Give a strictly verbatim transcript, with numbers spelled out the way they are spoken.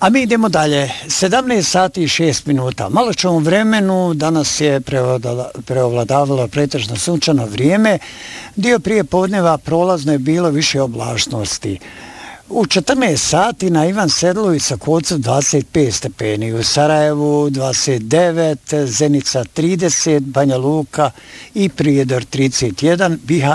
A mi idemo dalje. sedamnaest sati i šest minuta. Malo ćemo vremenu, danas je preovladavalo pretežno sunčano vrijeme. Dio prije podneva prolazno je bilo više oblačnosti. U četrnaest sati na Ivan Sedlu i Sakocu dvadeset pet stepeni, u Sarajevu dvadeset devet, Zenica trideset, Banja Luka i Prijedor trideset jedan, Bihać